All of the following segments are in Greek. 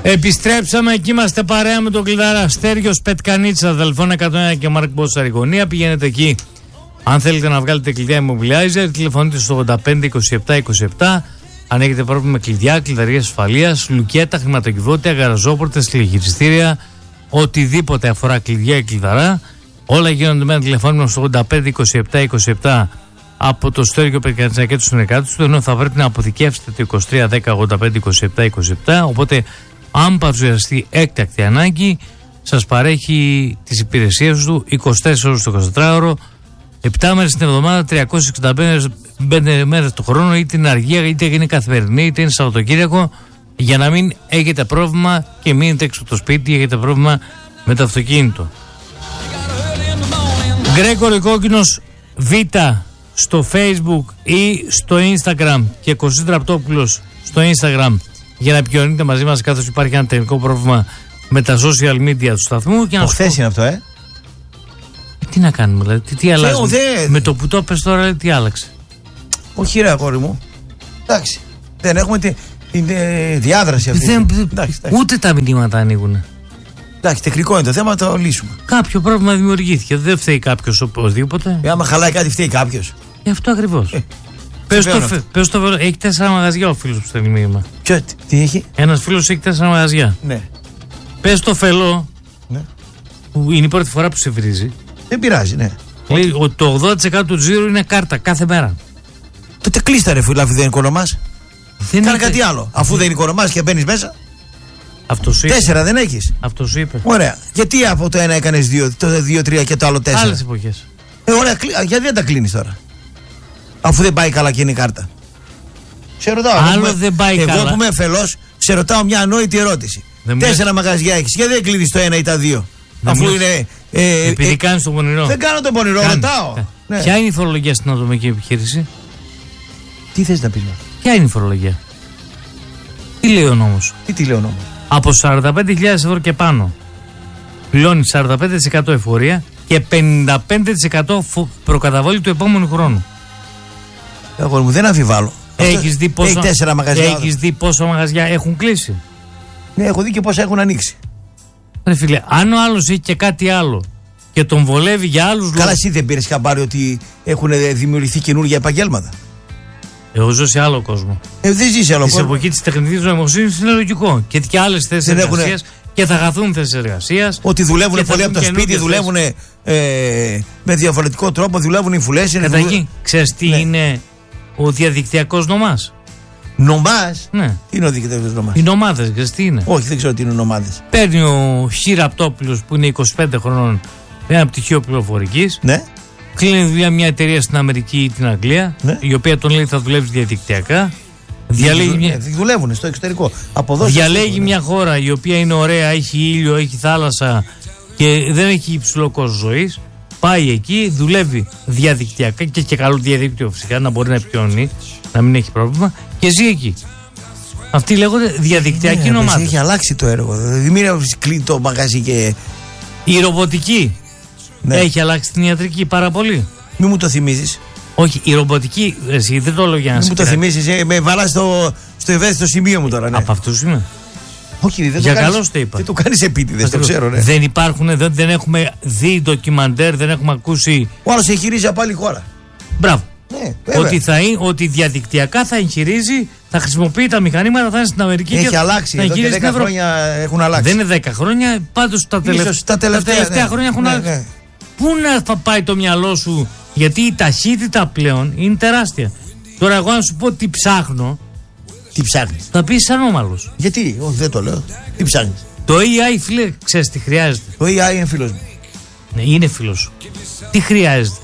Επιστρέψαμε και είμαστε παρέα με τον κλειδάρα Στέργιος Πετκανίτσα, Δελφών 101 και Μάρκ Μπος Αριγωνία. Πηγαίνετε εκεί αν θέλετε να βγάλετε κλειδιά Immobilizer. Τηλεφωνείτε στο 85 27 27. Αν έχετε πρόβλημα με κλειδιά, κλειδαρίες ασφαλείας, λουκέτα, χρηματοκιβώτια, γαραζόπορτες, τηλεχειριστήρια, οτιδήποτε αφορά κλειδιά ή κλειδαρά, όλα γίνονται με ένα τηλεφώνημα στο 85 27 27 από το Στέργιο Πετκανίτσα και του συνεργάτες του, ενώ θα πρέπει να αποθηκεύσετε το 23 10 85 27 27. Οπότε, αν παρουσιαστεί έκτακτη ανάγκη, σας παρέχει τις υπηρεσίες του 24 ώρες το 24ωρο, 7 μέρες την εβδομάδα, 365 μέρες το χρόνο, είτε είναι αργία, είτε είναι καθημερινή, είτε είναι Σαββατοκύριακο, για να μην έχετε πρόβλημα και μείνετε έξω από το σπίτι, έχετε πρόβλημα με το αυτοκίνητο. Γκρέκορη Κόκκινος Β στο Facebook ή στο Instagram και Κωστής Ραπτόπουλος στο Instagram για να επικοινωνείτε μαζί μας, καθώς υπάρχει ένα τεχνικό πρόβλημα με τα social media του σταθμού. Χθες είναι αυτό, Τι να κάνουμε, δηλαδή, τι αλλάζει. Με το που το πες τώρα, τι άλλαξε. Όχι, ρε αγόρι μου. Εντάξει. Δεν έχουμε την διάδραση αυτή. Ούτε τα μηνύματα ανοίγουν. Εντάξει, τεχνικό είναι το θέμα, το λύσουμε. Κάποιο πρόβλημα δημιουργήθηκε. Δεν φταίει κάποιος οπωσδήποτε. Άμα χαλάει κάτι, φταίει κάποιος. Γι' αυτό ακριβώς. Πες το βέλο. Έχει 4 μαγαζιά ο φίλος που στέλνει μήνυμα. Τι έχει? Ένας φίλος έχει 4 μαγαζιά. Ναι. Πες το φελό. Ναι. Που είναι η πρώτη φορά που σε βρίζει. Δεν πειράζει, ναι. Λέει ότι το 80% του τζίρου είναι κάρτα κάθε μέρα. Τότε κλείστα, ρε φίλε, αφού δεν οικονομάς. Κάνε κάτι άλλο. Αφού δεν οικονομάς και μπαίνεις μέσα. Αυτό σου είπε. 4 δεν έχεις. Αυτό σου είπε. Ωραία. Γιατί από το ένα έκανες 2, το 2-3 και το άλλο 4. Άλλες εποχές. Ωραία, γιατί δεν τα κλείνεις τώρα? Αφού δεν πάει καλά και είναι η κάρτα. Σε ρωτάω. Άλλο δεν πάει καλά. Εγώ που είμαι εφελός, σε ρωτάω μια ανόητη ερώτηση. 4 μαγαζιά έχεις. Γιατί δεν κλείνεις το ένα ή τα 2? Αφού είναι. Επειδή κάνεις τον πονηρό. Δεν κάνω τον πονηρό, ρωτάω. Ναι. Ποια είναι η φορολογία στην ατομική επιχείρηση? Τι θες να πεις? Ποια είναι η φορολογία? Τι λέει ο νόμος? Τι λέει ο νόμος? Από 45.000 ευρώ και πάνω πληρώνει 45% εφορία και 55% προκαταβόλη του επόμενου χρόνου. Εγώ μου δεν αμφιβάλλω. Έχεις δει πόσα, έχει 4 μαγαζιά. Έχεις δει πόσα μαγαζιά έχουν κλείσει? Ναι, έχω δει και πόσα έχουν ανοίξει. Ρε φίλε, αν ο άλλος έχει και κάτι άλλο και τον βολεύει για άλλους λόγους. Καλά, εσύ δεν πήρες χαμπάρι ότι έχουν δημιουργηθεί καινούργια επαγγέλματα? Εγώ ζω σε άλλο κόσμο. Δεν ζει σε άλλο κόσμο. Στην εποχή της τεχνητής νοημοσύνης είναι λογικό. Και άλλες θέσεις εργασίας και θα χαθούν θέσεις εργασίας. Ότι δουλεύουν πολύ από το σπίτι, δουλεύουν με διαφορετικό τρόπο, δουλεύουν οι φουλές. Καταρχήν, ξέρεις τι είναι ο διαδικτυακός νομάς? Νομάς? Ναι. Τι είναι ο διαδικτυακός νομάς? Οι νομάδες, ξέρεις τι είναι? Όχι, δεν ξέρω τι είναι νομάδες. Παίρνει ο Χ. Ραπτόπουλος που είναι 25 χρονών με ένα πτυχίο πληροφορικής. Ναι. Κλείνει δουλειά μια εταιρεία στην Αμερική ή την Αγγλία, ναι, η οποία τον λέει θα δουλεύει διαδικτυακά. Δουλεύουν στο εξωτερικό. Διαλέγει μια χώρα η οποία είναι ωραία, έχει ήλιο, έχει θάλασσα και δεν έχει υψηλό κόστος ζωής. Πάει εκεί, δουλεύει διαδικτυακά και καλό διαδίκτυο φυσικά, να μπορεί να επικοινωνεί, να μην έχει πρόβλημα και ζει εκεί. Αυτοί λέγονται διαδικτυακοί νομάδες. Έχει αλλάξει το έργο. Δηλαδή, μην κλείνει το μαγαζί και. Η ρομποτική έχει αλλάξει την ιατρική πάρα πολύ. Μην μου το θυμίζεις. Όχι, η ρομποτική, εσύ δεν το λέω για να μην μου το θυμίζεις, με βάλα στο ευαίσθητο σημείο μου τώρα. Ναι. Από αυτούς είμαι. Όχι, δεν για καλώς το είπα. Δεν το κάνεις επίτηδες, το ξέρω. Ναι. Δεν υπάρχουν, δεν έχουμε δει ντοκιμαντέρ, δεν έχουμε ακούσει. Ο άλλος εγχειρίζει από άλλη χώρα. Μπράβο. Ναι, ότι διαδικτυακά θα εγχειρίζει, θα χρησιμοποιεί τα μηχανήματα, θα είναι στην Αμερική. Έχει αλλάξει. Εδώ και 10 χρόνια έχουν αλλάξει. Δεν είναι 10 χρόνια, πάντως τα τελευταία χρόνια έχουν αλλάξει. Ναι. Πού να πάει το μυαλό σου, γιατί η ταχύτητα πλέον είναι τεράστια. Τώρα, εγώ να σου πω τι ψάχνω. Τι ψάχνεις? Θα πεις ανώμαλος. Γιατί? Όχι, δεν το λέω. Τι ψάχνεις? Το AI, φίλε, ξέρεις τι χρειάζεται? Το AI είναι φίλος μου. Ναι, είναι φίλος σου. Τι χρειάζεται?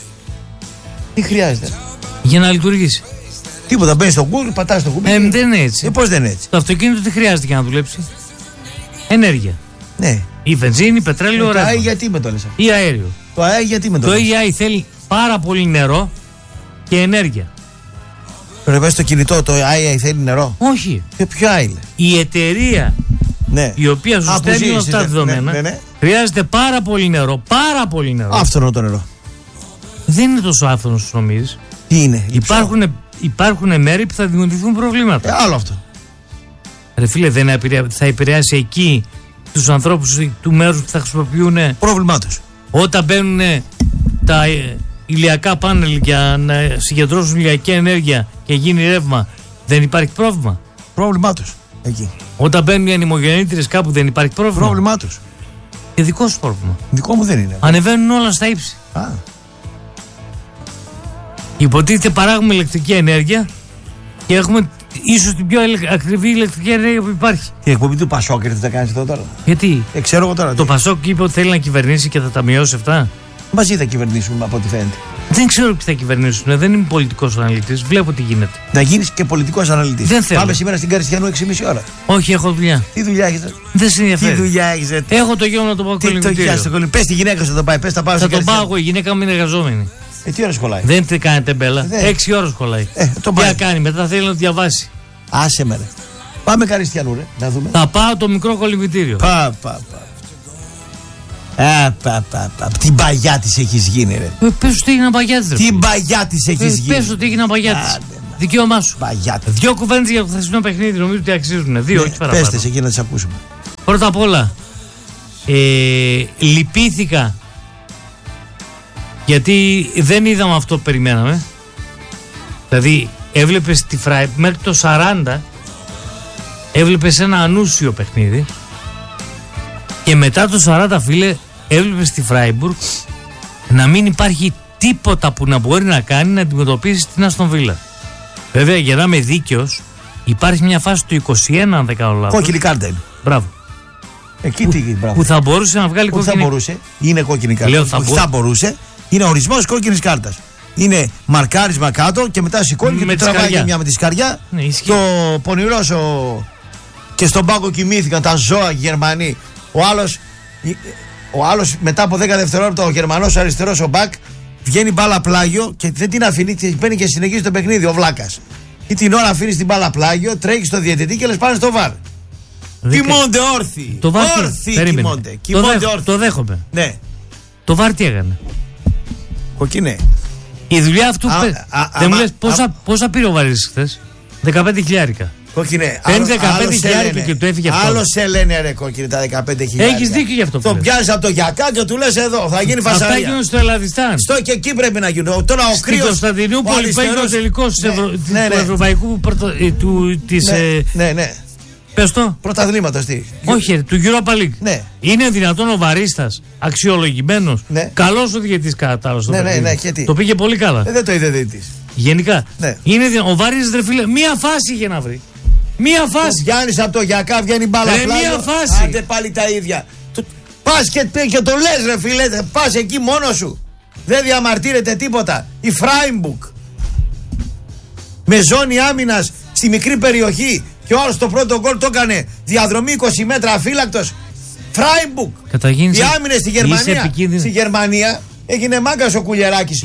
Τι χρειάζεται? Για να λειτουργήσει. Τίποτα. Μπαίνεις στο Google, πατάς στο Google. Δεν είναι έτσι. Πώς δεν είναι έτσι? Το αυτοκίνητο τι χρειάζεται για να δουλέψει? Ενέργεια. Ναι. Η βενζίνη, πετρέλαιο, ρεύμα. Το AI γιατί με το λες? Ή αέριο. Το AI γιατί με το λες? Το AI θέλει πάρα πολύ νερό και ενέργεια. Πρέπει στο κινητό το AI θέλει νερό? Όχι. Ποιο AI? Η εταιρεία η οποία σου στέλνει αυτά τα δεδομένα χρειάζεται πάρα πολύ νερό. Πάρα πολύ νερό. Άφθονο το νερό. Δεν είναι τόσο άφθονο όσο νομίζεις. Τι είναι? Υπάρχουν μέρη που θα δημιουργηθούν προβλήματα. Άλλο αυτό. Ρε φίλε, δεν θα επηρεάσει εκεί τους ανθρώπους του μέρους που θα χρησιμοποιούν. Πρόβλημά τους. Όταν μπαίνουν τα ηλιακά πάνελ για να συγκεντρώσουν ηλιακή ενέργεια και γίνει ρεύμα, δεν υπάρχει πρόβλημα. Πρόβλημά τους εκεί. Όταν μπαίνουν οι ανεμογεννήτριες κάπου, δεν υπάρχει πρόβλημα. Πρόβλημά τους. Και δικό σου πρόβλημα. Δικό μου δεν είναι. Ανεβαίνουν όλα στα ύψη. Υποτίθεται παράγουμε ηλεκτρική ενέργεια και έχουμε ίσως την πιο ακριβή ηλεκτρική ενέργεια που υπάρχει. Η εκπομπή του Πασόκ ήρθε να κάνει αυτό τώρα. Γιατί? Ξέρω εγώ τώρα. Το Πασόκ είπε ότι θέλει να κυβερνήσει και θα τα μειώσει αυτά. Μαζί θα κυβερνήσουμε από ό,τι φαίνεται. Δεν ξέρω ποιοι θα κυβερνήσουν. Δεν είμαι πολιτικός αναλυτής. Βλέπω τι γίνεται. Να γίνεις και πολιτικός αναλυτής. Δεν θέλω. Πάμε σήμερα στην Καριστιανού 6,5 ώρα. Όχι, έχω δουλειά. Τι δουλειά έχεις? Δεν σε ενδιαφέρει. Τι δουλειά έχεις? Έχω το γιο να το πάω κολυμπητήριο. Πες τη γυναίκα σου να το πάει. Πες, θα τον πάω εγώ. Η γυναίκα μου είναι εργαζόμενη. Τι ώρα σχολάει? Δεν τι κάνετε μπέλα. 6 ώρες σχολάει. Τι θα κάνει, μετά θέλει να διαβάσει. Άσε με ρε. Πάμε Καριστιανού ρε, να δούμε. Θα πάω το μικρό κολυμπητήριο. Τι μπαγιά της έχεις γίνει ρε. Πες ότι έγινε μπαγιά της. Τι μπαγιά της έχεις γίνει. Πες ότι έγινε μπαγιά της. Δικαίωμά σου. Δύο κουβέντες για το χθεσινό παιχνίδι νομίζω ότι αξίζουν. Δύο, όχι παραπάνω. Πες τες εκεί να τις ακούσουμε. Πρώτα απ' όλα, λυπήθηκα γιατί δεν είδαμε αυτό που περιμέναμε. Δηλαδή έβλεπες τη Φράιμπουργκ μέχρι το 40, έβλεπες ένα ανούσιο παιχνίδι και μετά το 40 φίλε έβλεπες τη Φράιμπουργκ να μην υπάρχει τίποτα που να μπορεί να κάνει να αντιμετωπίσει την Άστον Βίλα. Βέβαια για να είμαι δίκαιος υπάρχει μια φάση του 21 αν δεν κάνω λάθος. Κόκκινη κάρτα είναι. Μπράβο. Εκεί μπράβο. Που θα μπορούσε να βγάλει κόκκινη. Θα μπορούσε, είναι κόκκινη κάρτα. Λέω, θα μπορούσε, είναι ορισμός κόκκινης κάρτας. Είναι μαρκάρισμα κάτω και μετά σηκώνει και το τραβάει μια με τη σκαριά. Ναι, το πονηρός και στον πάγκο κοιμήθηκαν τα ζώα Γερμανοί. Ο άλλος μετά από 10 δευτερόλεπτα ο Γερμανός αριστερός ο μπακ βγαίνει μπάλα πλάγιο και δεν την αφήνει και μπαίνει και συνεχίζει το παιχνίδι ο βλάκας. Ή την ώρα αφήνει την μπάλα πλάγιο, τρέχει στο διαιτητή και λες πάνε στο βαρ. Κοιμώνται όρθιοι. Όρθιοι κοιμώνται. Το δέχομαι. Ναι. Το βαρ τι έκανε? Κοκκινέ. Η δουλειά αυτού. Δεν μου λες πόσα πήρε ο Βαρύς χθες? 15.000. Κόκκινε. Παίρνει 15.000 και του έφυγε αυτό. Άλλο σε λένε ρε κόκκινε τα 15.000. Έχεις δίκιο γι' αυτό. Το πιάνεις από το γιακά και του λες εδώ. Θα γίνει φασαρία. Αυτά γίνουν στο Ελλαδιστάν. Και εκεί πρέπει να γίνουν. Τώρα ο κρύος. Στην Κωνσταντινούπολη που έγινε ο τελικός του Ευρωπαϊκού. Ναι. Πες το. Πρωταθλήματος τι? Όχι, του Europa League. Ναι. Είναι δυνατόν ο Βαρίστας, αξιολογημένος, καλός ο διαιτητής κατά άλλα στο παιχνίδι. Το πήγε πολύ καλά. Δεν το είδε διαιτητής. Γενικά. Ναι. Ο Βαρίστας ρε φίλε, μία φάση είχε να βρει. Μία φάση. Γιάννης από το γιακά βγαίνει μπάλα πλάγιο. Μία φάση. Άντε πάλι τα ίδια. Πας και το λες ρε φίλε, πας εκεί μόνος σου. Δεν διαμαρτύρεται τίποτα. Η Φράιμπουργκ με ζώνη άμυνας στη μικρή περιοχή. Και ο άλλος το πρώτο γκολ το έκανε διαδρομή 20 μέτρα αφύλακτος. Φράιμπουργκ. Οι άμυνες στη Γερμανία έγινε μάγκας ο Κουλιεράκης.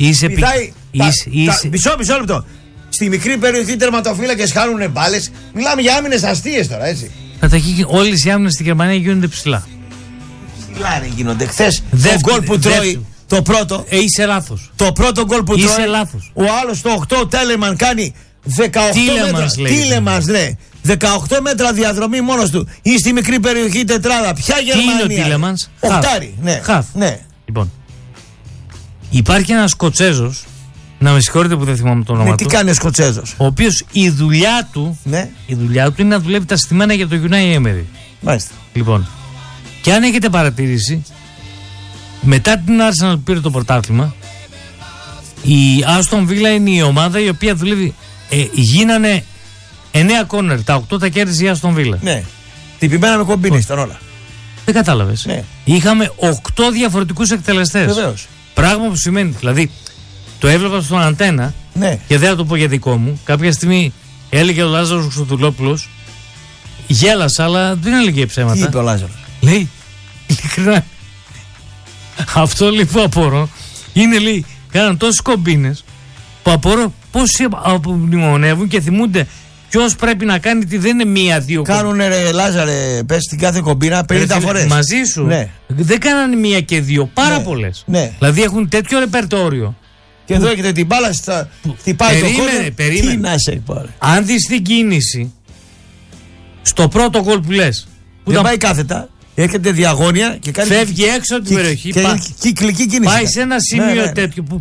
Μισό λεπτό. Στη μικρή περιοχή τερματοφύλακες χάνουνε μπάλες. Μιλάμε για άμυνες αστείες τώρα, έτσι. Καταρχήν όλες οι άμυνες στη Γερμανία γίνονται ψηλά. Ψηλά ρε γίνονται. Χθες το γκολ που τρώει το πρώτο. Είσαι λάθος. Το πρώτο γκολ που τρώει. Λάθος. Ο άλλος το 8 Τέλεμαν κάνει 18 μέτρα. Τίλεμανς λέει. 18 μέτρα διαδρομή μόνος του. Ή στη μικρή περιοχή τετράδα. Ποια Γερμανία? Τι είναι ο Τίλεμανς? Οχτάρι. Ναι. Χαφ. Ναι. Λοιπόν. Υπάρχει ένας Σκοτσέζος. Να με συγχωρείτε που δεν θυμάμαι το όνομα του. Τι κάνει ο Σκοτσέζος? Ο οποίος η δουλειά του είναι να δουλεύει τα στημένα για το Unai Emery. Μάλιστα. Λοιπόν. Και αν έχετε παρατηρήσει, μετά την Arsenal που πήρε το πρωτάθλημα, η Aston Villa είναι η ομάδα η οποία δουλεύει. Γίνανε 9 κόρνερ, τα 8 τα κέρδισε η Aston Villa. Ναι. Τυπημένα με κομπίνες ήταν όλα. Δεν κατάλαβες. Ναι. Είχαμε 8 διαφορετικούς εκτελεστές. Βεβαίως. Πράγμα που σημαίνει, δηλαδή, το έβλεπα στον Αντένα και δεν θα το πω για δικό μου. Κάποια στιγμή έλεγε ο Λάζαρος Χρυστοδουλόπουλος, γέλασα, αλλά δεν έλεγε ψέματα. Τι είπε ο Λάζαρος? Λέει, ειλικρινά, αυτό λέει που απορώ, είναι λέει, κάναν τόσες κομπίνες που απορώ πώς απομνημονεύουν και θυμούνται ποιος πρέπει να κάνει τι, δεν είναι μία-δύο κομπίνες. Κάνουνε ρε Λάζαρε, πες την κάθε κομπίνα 50 φορές. Μαζί σου. Ναι. Δεν κάνανε μία και δύο, πάρα πολλές. Ναι. Δηλαδή έχουν τέτοιο ρεπερτόριο. Και εδώ έχετε την μπάλα χτυπάει το κόρνερ. Περίμενε. Τι να σε πάρει. Αν δεις την κίνηση, Στο πρώτο γκολ που λες. Δεν πάει κάθετα. Έρχεται διαγώνια και κάνει. Φεύγει έξω από την περιοχή. Κυκλική κίνηση. Πάει σε ένα σημείο τέτοιο που.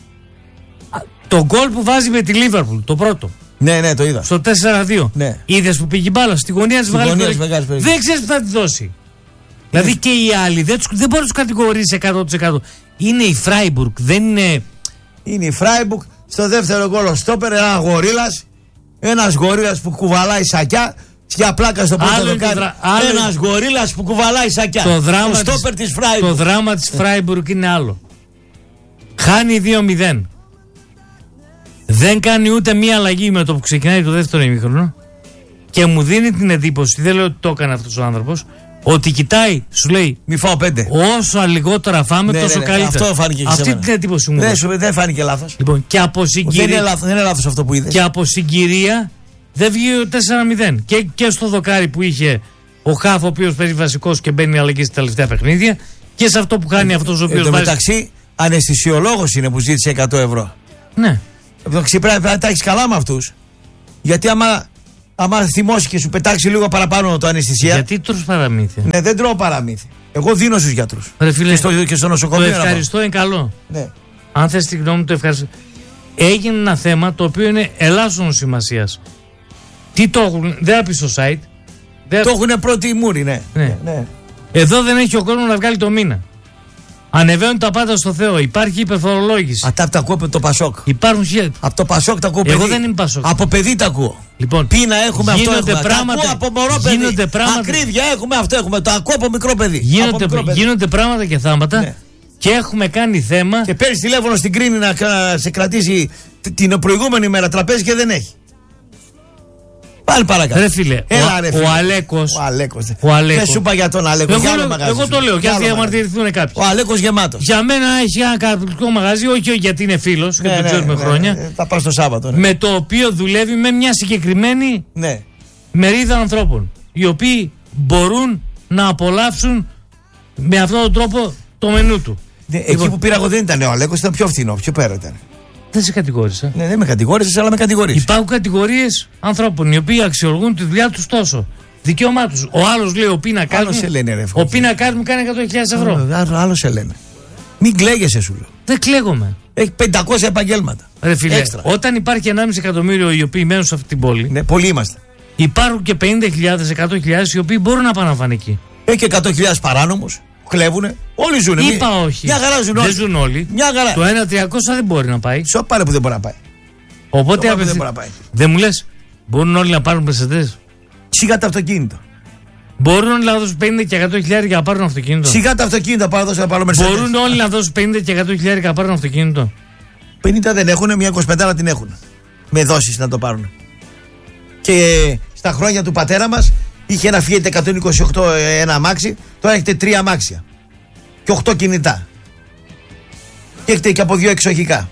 Το γκολ που βάζει με τη Λίβερπουλ, το πρώτο. Ναι, το είδα. Στο 4-2. Ναι. Είδες που πήγε μπάλα στη γωνία της μεγάλης περιοχής. Δεν ξέρεις που θα τη δώσει. Δηλαδή και οι άλλοι δεν μπορεί να τους κατηγορήσεις 100%. Είναι η Φράιμπουργκ, δεν είναι. Είναι η Φράιμπουργκ. Στο δεύτερο γκολ ο στόπερ, ένας γορίλας που κουβαλάει σακιά. Για πλάκα στο πρώτο δοκάρι. Ένας γορίλας που κουβαλάει σακιά. Το δράμα της Φράιμπουργκ είναι άλλο. Χάνει 2-0. Δεν κάνει ούτε μία αλλαγή με το που ξεκινάει το δεύτερο ημίχρονο. Και μου δίνει την εντύπωση, δεν λέω ότι το έκανε αυτός ο άνθρωπος, ότι κοιτάει, σου λέει, μη φάω 5. Όσο λιγότερα φάμε, τόσο καλύτερα. Αυτό φάνηκε και αυτή την εντύπωση μου. Δεν φάνηκε λάθος. Λοιπόν, και από συγκυρία. Δεν είναι λάθος αυτό που είδες. Και από συγκυρία δεν βγήκε 4-0. Και στο δοκάρι που είχε ο Χαφ, ο οποίος παίζει βασικός και μπαίνει αλλαγή στα τελευταία παιχνίδια, και σε αυτό που κάνει αυτός ο οποίος βάζει. Μεταξύ, αναισθησιολόγος είναι που ζήτησε 100 ευρώ. Ναι. Πρέπει να τα έχεις καλά με αυτούς. Γιατί άμα θυμώσει και σου πετάξει λίγο παραπάνω το αναισθησία. Γιατί τρως παραμύθια. Ναι, δεν τρώω παραμύθια. Εγώ δίνω στους γιατρούς. Ρε φίλε, και στο νοσοκομείο. Το ευχαριστώ είναι καλό. Ναι. Αν θες τη γνώμη μου, το ευχαριστώ. Έγινε ένα θέμα το οποίο είναι ελάσσονος σημασίας. Τι το έχουν, δεν θα πει στο site. Το έχουν πρώτη μούρη, ναι. Εδώ δεν έχει ο κόσμος να βγάλει το μήνα. Ανεβαίνουν τα πάντα στο Θεό. Υπάρχει υπερφορολόγηση. Αυτά τα ακούω από το Πασόκ. Υπάρχουν από το Πασόκ τα ακούω. Εγώ δεν είμαι Πασόκ. Από παιδί τα ακούω. Λοιπόν, πείνα έχουμε, αυτό έχουμε. Πράγματα, τα ακούω από μωρό παιδί. Ακρίβεια έχουμε, αυτό έχουμε. Το ακούω από μικρό παιδί. Γίνονται πράγματα και θάματα. Ναι. Και έχουμε κάνει θέμα. Και παίρνει τηλέφωνο στην Κρίνη να σε κρατήσει την προηγούμενη μέρα τραπέζι και δεν έχει. Πάλι παρακάτω. Ρε φίλε, ο Αλέκος. Δεν σου είπα για τον Αλέκο. Εγώ το λέω και ας διαμαρτυρηθούν κάποιοι. Ο Αλέκος γεμάτος. Για μένα έχει ένα καταπληκτικό μαγαζί, όχι γιατί είναι φίλος και τον ξέρουμε χρόνια. Θα πάω στο Σάββατο. Με το οποίο δουλεύει με μια συγκεκριμένη μερίδα ανθρώπων. Οι οποίοι μπορούν να απολαύσουν με αυτόν τον τρόπο το μενού του. Εκεί που πήρα εγώ δεν ήταν ο Αλέκος, ήταν πιο φθηνό, πιο πέρα ήταν. Δεν σε κατηγόρησα. Ναι, δεν με κατηγόρησες, αλλά με κατηγορείς. Υπάρχουν κατηγορίες ανθρώπων οι οποίοι αξιολογούν τη δουλειά τους τόσο. Δικαίωμά τους. Ο άλλος λέει: ο πίνακας μου κάνει 100.000 ευρώ. Άλλο σε λένε. Μην κλαίγεσαι, σου λέω. Δεν κλαίγομαι. Έχει 500 επαγγέλματα. Ρε φίλε, όταν υπάρχει 1,5 εκατομμύριο οι οποίοι μένουν σε αυτή την πόλη. Ναι, πολλοί είμαστε. Υπάρχουν και 50.000, 100.000 οι οποίοι μπορούν να πάνε να φάνε εκεί. Έχει και 100.000 παράνομους. Κλέβουνε. Όλοι ζουνε. Είπα όχι. Μια χαρά ζουν όλοι. Δεν ζουν όλοι. Μια χαρά. Το 1.300 δεν μπορεί να πάει. Σοπάρε που δεν μπορεί να πάει. Οπότε δεν μου λες, μπορούν όλοι να πάρουν πεσετές. Σιγά το αυτοκίνητο. Μπορούν όλοι να δώσουν 50 και 100 χιλιάρια για να πάρουν αυτοκίνητο. Σιγά τα αυτοκίνητα πάρουν να πάρουν Mercedes. Μπορούν όλοι να δώσουν 50 και 100 χιλιάρια για να πάρουν αυτοκίνητο. 50 δεν έχουν, μια 25 την έχουν. Με δόσεις να το πάρουν. Και στα χρόνια του πατέρα μας είχε ένα Fiat 128 ένα αμάξι, τώρα έχετε 3 αμάξια. Και 8 κινητά. Και έχετε και από 2 εξοχικά.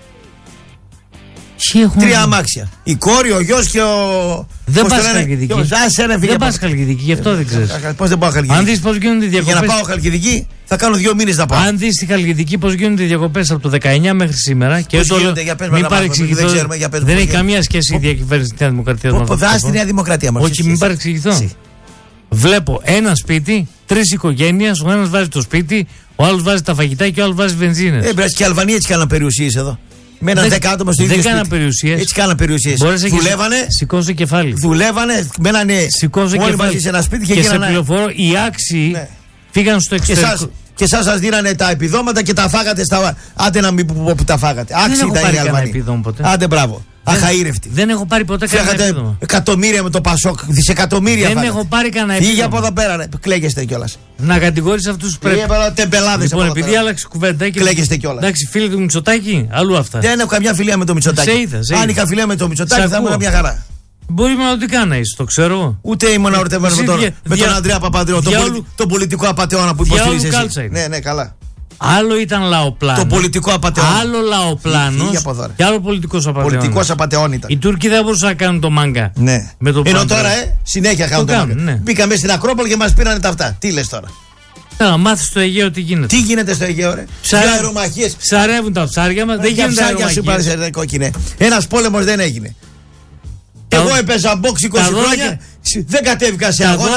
3 αμάξια. Η κόρη, ο γιος και ο. Δεν πας Χαλκιδική. Δεν πας Χαλκιδική, γι' αυτό δεν ξέρεις. Πώς δεν πάω Χαλκιδική. Αν δεις πώς γίνονται οι διακοπές. Για να πάω Χαλκιδική θα κάνω 2 μήνες να πάω. Αν δεις στη Χαλκιδική πώς γίνονται οι διακοπές από το 19 μέχρι σήμερα. Και μην παρεξηγηθώ. Δεν έχει καμία σχέση η διακυβέρνηση της Νέας Δημοκρατίας με αυτό. Δά στη Νέα Δημοκρατία μας. Όχι, μην παρεξηγηθώ. Βλέπω ένα σπίτι, 3 οικογένειες, ο ένας βάζει το σπίτι, ο άλλος βάζει τα φαγητά και ο άλλος βάζει βενζίνες. Και οι Αλβανοί έτσι κάναν περιουσίες εδώ. Με ένα 10 άτομα στο ίδιο σπίτι. Δεν κάναν περιουσίες. Έτσι κάναν περιουσίες. Δουλεύανε. Σηκώσε κεφάλι. Δουλεύανε, μένανε όλοι μαζί σε ένα σπίτι και σε πληροφορώ, οι άξιοι φύγαν στο εξωτερικό. Και εσάς σας δίνανε τα επιδόματα και τα φάγατε στα. Άντε να μην που τα φάγατε. Άξιοι ήταν οι Αλβανοί. Άντε μπράβο. Αχαήρευτοι. Δεν έχω πάρει ποτέ κανένα επίδομα. Εκατομμύρια με το Πασόκ, δισεκατομμύρια. Δεν έχω πάρει κανένα επίδομα. Φύγε από εδώ πέρα, κλαίγεστε κιόλας. Να κατηγορείς αυτούς τους πρέπει. Λοιπόν, επειδή άλλαξε κουβέντα και. Κλαίγεστε κιόλας. Εντάξει, φίλοι του Μητσοτάκη, αλλού αυτά. Δεν έχω καμιά φιλία με το Μητσοτάκη. Αν είχα φιλία με το Μητσοτάκη θα ήμουν μια χαρά. Μπορεί μοναδικά να είσαι, το ξέρω. Ούτε ήμουν ερωτευμένο με τον Ανδρέα Παπανδρέου, τον πολιτικό απατεώνα που υποστηρίζει. Ναι, καλά. Άλλο ήταν λαοπλάνο. Το πολιτικό απατεώνα. Άλλο λαοπλάνο. Και άλλο πολιτικός απατεώνα. Πολιτικός απατεώνα ήταν. Οι Τούρκοι δεν μπορούσαν να κάνουν το μάγκα. Ναι. Ενώ τώρα συνέχεια κάνουν το μάγκα. Ναι. Μπήκαμε στην Ακρόπολη και μας πήρανε τα αυτά. Τι λες τώρα. Να μάθεις στο Αιγαίο τι γίνεται. Τι γίνεται στο Αιγαίο, ρε. Αερομαχίες. Ψαρεύουν τα ψάρια μας. Δεν γίνεται αερομαχίες. Ένας πόλεμος δεν έγινε. Εγώ έπαιζα μπόξ 20 χρόνια Δεν κατέβηκα σε αγώνα.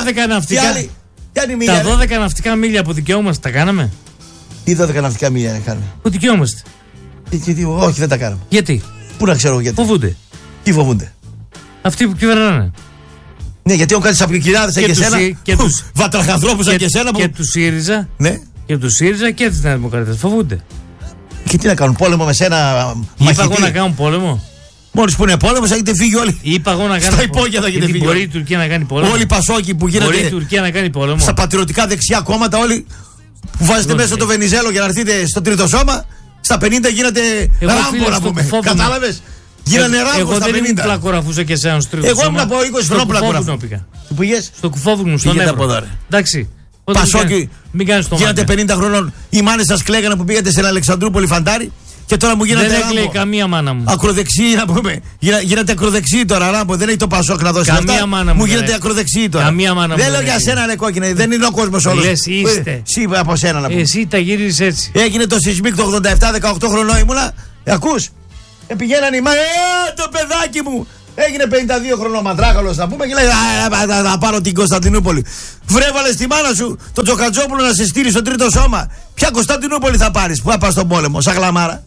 Τα 12 ναυτικά μίλια που δικαιούμαστε τα κάναμε. Τι 12 ναυτικά μίλια να κάνουμε. Που δικαιούμαστε. Όχι, δεν τα κάναμε. Γιατί? Πού να ξέρω γιατί. Φοβούνται. Τι φοβούνται? Αυτοί που κυβερνάνε. Ναι, γιατί έχω κάτι σαπλικιδάδες σαν και εσένα. Βατραχανθρώπους σαν και εσένα. Και του ΣΥΡΙΖΑ. Ναι. Και του ΣΥΡΙΖΑ και τη Νέα Δημοκρατία. Φοβούνται. Και τι να κάνουν, πόλεμο με σένα μαχητή? Είπα εγώ να κάνουν πόλεμο. Μόλις που είναι πόλεμος έχετε φύγει όλοι. Είπα εγώ να κάνω. Στα υπόγεια θα έχετε φύγει. Μπορεί η Τουρκία να κάνει πόλεμο. Όλοι οι Πασόκοι που γίνονται. Μπορεί η Τουρκία να κάνει πόλεμο. Στα πατριωτικά δεξιά κόμματα όλοι που βάζετε μέσα το Βενιζέλο για να έρθετε στο τρίτο σώμα. Στα 50 γίνατε Ράμπο να πούμε. Κατάλαβες? Γίνανε Ράμπο στα 50. Εγώ δεν ήμουν πλακοραφούσα και εσένα στο τρίτο σώμα. Εγώ ήμουν από 20 χρόνια πλακοραφούσα. Πού πήγες? Στο Κουφόβουνο, στον Εύρο. Εντάξει. Πασόκι, μην κάνεις το γίνατε 50 χρονών. Οι μάνες σας κλαίγανε που πήγατε στην Αλεξανδρούπολη Φαντάρι και τώρα μου γίνατε Ράμπο. Δεν έκλαιε καμία μάνα μου. Ακροδεξί να πούμε. Γίνατε ακροδεξί τώρα, Ράμπο. Δεν έχει το Πασόκ να δώσει καμία μάνα μου. Μου γίνατε ακροδεξί τώρα. Καμία μάνα μου. Δεν λέω για σένα, ρε κόκκινε. Δεν είναι ο κόσμος όλος. Είστε. Εσύ από σένα να πούμε. Εσύ τα γύριζες έτσι. Έγινε το σεισμίκ το 87, 18 χρονών ήμουνα. Ακούς? Πηγαίνανε οι μάνες. Το παιδάκι μου. Έγινε 52 χρονών μαντράκαλος να πούμε και λέει θα πάρω την Κωνσταντινούπολη. Βρέβαλε στη μάνα σου τον Τζοκατζόπουλο να σε στείλει στο τρίτο σώμα. Ποια Κωνσταντινούπολη θα πάρεις που θα πας στον πόλεμο, σαν γλαμάρα?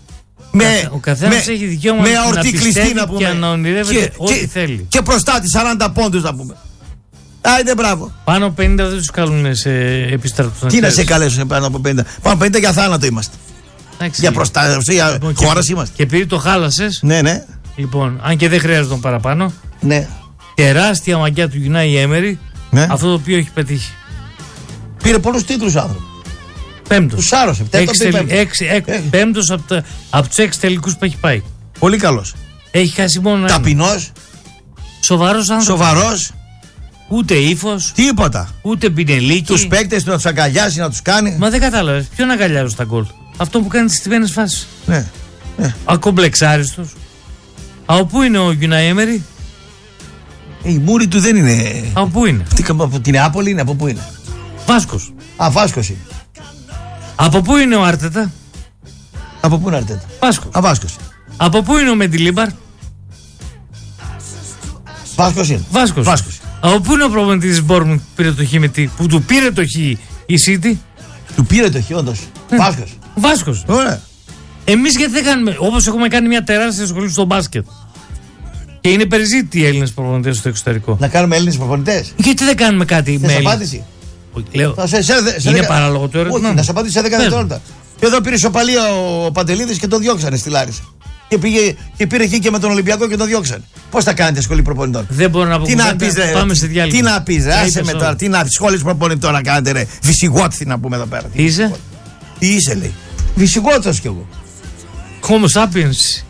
Ο καθένας έχει δικαίωμα να πιστεύει και να ονειρεύεται ό,τι θέλει. Και προστάτη 40 πόντους να πούμε. Άιντε μπράβο. Πάνω 50 δεν τους καλούν σε επιστράτους. Τι να σε καλέσουν πάνω από 50? Πάνω 50 για θάνατο είμαστε. Για προστασία χώρας είμαστε. Και επειδή το χάλασες. Ναι. Λοιπόν, αν και δεν χρειάζεται τον παραπάνω. Ναι. Τεράστια μαγιά του Γιουνάι Έμερι. Ναι. Αυτό το οποίο έχει πετύχει. Πήρε πολλούς τίτλους άνθρωπο. Πέμπτος. Τους σάρωσε. Πέμπτος από τους 6 τελικούς που έχει πάει. Πολύ καλός. Έχει χάσει μόνο ένα. Ταπεινός. Σοβαρός άνθρωπος. Σοβαρός. Ούτε ύφος. Τίποτα. Ούτε πινελίκι. Τους παίκτες του να τους αγκαλιάσει, να τους κάνει. Μα δεν κατάλαβες. Ποιον αγκαλιάζω στα γκολ? Αυτό που κάνει τις στιμένες φάσεις. Ναι. Ακομπλεξάριστος. Από πού είναι ο Γιουνάι Έμερι? Η μούρη του δεν είναι. Από πού είναι? Από την Νεάπολη είναι, από πού είναι? Βάσκος. Βάσκος είναι. Από πού είναι ο Άρτετα? Από πού είναι ο Άρτετα? Βάσκος. Βάσκος. Από πού είναι ο Μεντιλίμπαρ? Βάσκος είναι. Βάσκος. Από πού είναι ο προπονητής της Μπόρμουντ που του πήρε το χ η City? Του πήρε το χ, όντως. Βάσκος. Ωραία. Εμείς γιατί δεν κάνουμε, όπως έχουμε κάνει μια τεράστια σχολή στο μπάσκετ και είναι περιζήτητοι οι Έλληνες προπονητές στο εξωτερικό. Να κάνουμε Έλληνες προπονητές? Γιατί δεν κάνουμε κάτι με Έλληνες? απάντηση. Λέω, είναι παράλογο το ερώτημα? Όχι, να σε απαντήσει σε 10 δευτερόλεπτα. Και εδώ πήρε σοπαλία ο Παντελίδης και το διώξανε στη Λάρισα. Και πήρε εκεί και με τον Ολυμπιακό και το διώξανε. Πώς θα κάνετε σχολή προπονητών? Δεν μπορώ να πω. Τι να πεις, ρε? Πάμε σε διάλειμμα. Τι να πεις, άσε με τώρα. Τι να πεις, σχολή προπονητών να κάνετε, ρε? Βυσιγότη να πούμε εδώ πέρα. Τι είσαι? Τι είσαι, λέει? Βυσιγότος κι εγώ. Homo sapiens.